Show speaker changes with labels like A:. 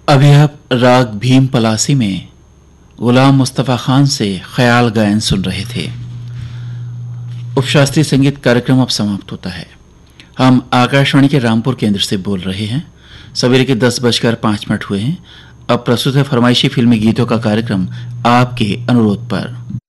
A: अभी आप राग भीम पलासी में गुलाम मुस्तफ़ा खान से ख्याल गायन सुन रहे थे। उपशास्त्रीय संगीत कार्यक्रम अब समाप्त होता है। हम आकाशवाणी के रामपुर केंद्र से बोल रहे हैं। सवेरे के 10:05 हुए हैं। अब प्रस्तुत है फरमाइशी फिल्मी गीतों का कार्यक्रम आपके अनुरोध पर।